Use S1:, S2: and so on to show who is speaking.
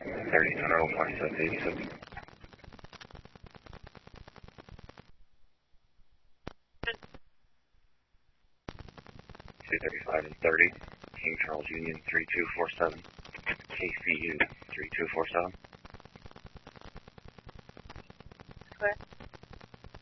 S1: 30 Charles 4787. 235 and 30. King Charles Union 3247. KCU 3247.